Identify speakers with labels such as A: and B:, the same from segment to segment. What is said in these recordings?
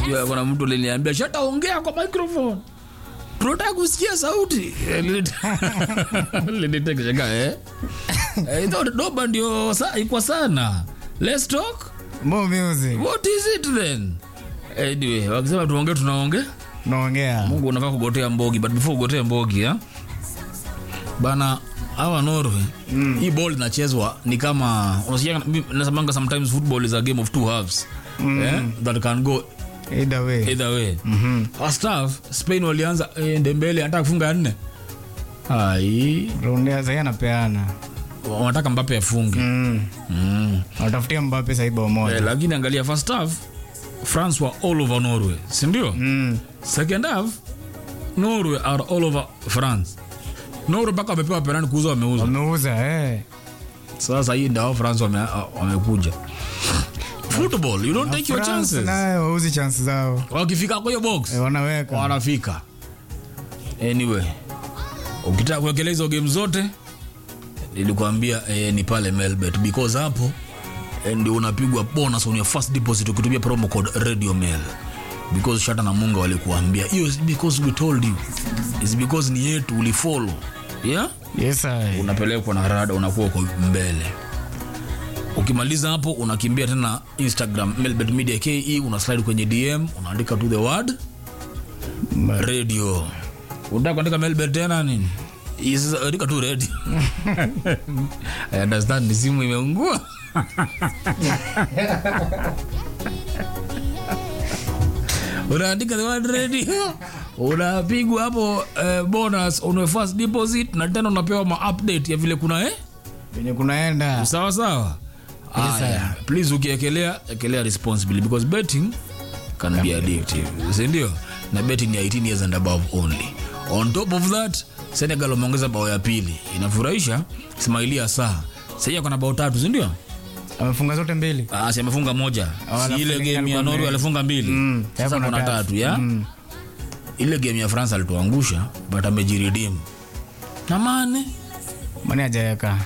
A: Unajua kuna mtu aliniambia shata ongea kwa microphone. Tunataka kusikia sauti. Nilitaka shaka ito doba ndio iko sana. Let's talk
B: more music.
A: What is it then? Anyway, wakisema tuongee tunaongea.
B: Naongea.
A: Mungu unafaa kugotea mbogi, but before ugotea mbogi bana hawa Norway. Hii ball inachezwa ni kama unasikia nasemanga sometimes football is a game of two halves. That can go
B: either way.
A: First half Spain walianza Dembele anataka kufunga 4. Ai,
B: Ronaldo sasa anapeana.
A: Wanataka Mbappe afunge.
B: Watafutia Mbappe sasa bao moja.
A: Lakini angalia first half France were all over Norway, si ndio? Second half Norway are all over France. Norway baka wamepewa penalty kuuza wameuza. Sasa hii ndio France wamekuja. Football, you don't take your chances.
B: Nayo wauzi chances zao.
A: Wakifika kwa hiyo box, wanafika. Anyway, ukitaka kuwekelea hizo game zote, nilikwambia ni pale Melbet because hapo ndio unapigwa bonus on your first deposit ukitumia promo code Radio Mel. Because Shata na Munga walikuambia, "Yes, because we told you." It's because ni yetu ulifollow. Yeah?
B: Yes I.
A: Unapelekwa na rada unakuwa uko mbele. Ukimaliza hapo unakimbia tena Instagram Melbet Media KE, una slide kwenye DM, unaandika to the word radio. Unataka kuandika Melbet tena nini? Andika tu radio. I understand simu imeungua. Unaandika the word radio. Unapigwa hapo bonus on your first deposit na tena unapewa update ya vile kuna
B: venye kunaenda.
A: Sawa sawa. Please ukiekelea responsibly because betting can be addictive. Ndio? Na betting ni 18 years and above only. On top of that, Senegal wameongeza bao ya pili. Inafurahisha. Ismailia Sarr. Sasa kuna bao 3, si ndio?
B: Amefunga zote 2.
A: Si amefunga moja. Si ile game ya Norway alifunga 2. Sasa kuna 3 ya. Ile game ya France alituangusha but amejiredeem. Na Mane
B: hajaweka.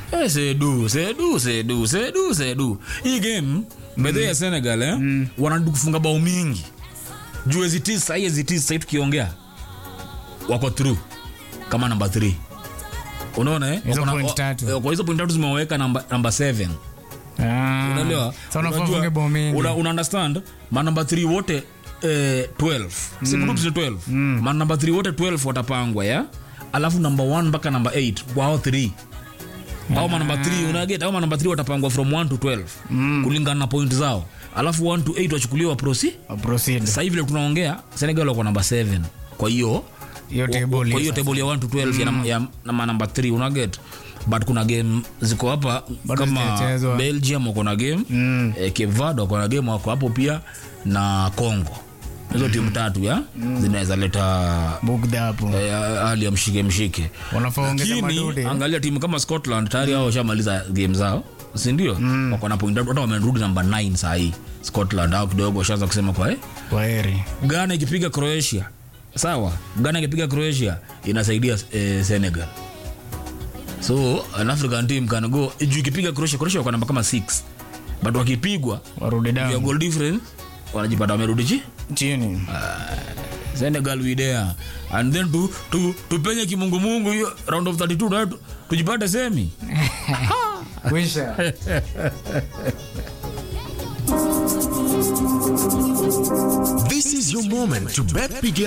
A: Sedu. Hii game mbele ya Senegal wanataka kufunga bao mingi. Juu hizi tukiongea wako through kama number 3. Unaona kwa hizo point 3 zimeweka number 7. Unaelewa? Una understand? Man number 3 wote 12. Si groups 12. Man number 3 wote 12 watapangwa ya. Alafu number 1 mpaka number 8 wao 3. Au number 3 unaget au number 3 watapangwa from 1 to 12 kulingana na point zao. Alafu 1 to 8 wachukuliwa proceed. Sasa hivi tunaongea Senegal wako number 7. Kwa hiyo table ya 1 to 12 ya number 3 unaget. But kuna game ziko hapa kama Belgium wako na game, Cape Verde wako na game wako hapo pia na Congo. Hizo timu 3 ya zinaweza leta
B: bugda hapo.
A: Hali ya mshike.
B: Wanafaa ongeza madude.
A: Angalia timu kama Scotland tayari hao washamaliza game zao. Si ndio? Wako na point hata wamerudi number 9 saa hii. Scotland hao kidogo washaanza kusema kwa heri. Ghana ikipiga Croatia. Sawa? Ghana ikipiga Croatia inasaidia Senegal. So an African team can go ikipiga Croatia wako namba kama 6. But wakipigwa
B: warudi down.
A: Ya goal difference wanajipata wamerudi
B: chini.
A: Senegal we there. And then to penye kimungu hiyo round of 32 na tujipate semi.
B: Kwisha.
C: This is your moment to bet big.